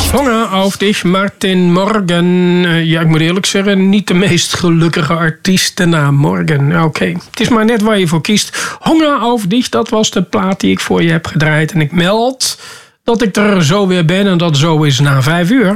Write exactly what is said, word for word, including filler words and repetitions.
Honger auf dich, Martin Morgan. Uh, ja, ik moet eerlijk zeggen, niet de meest gelukkige artiestennaam. Morgan, oké. Okay. Het is maar net waar je voor kiest. Honger auf dich, dat was de plaat die ik voor je heb gedraaid. En ik meld dat ik er zo weer ben en dat zo is na vijf uur.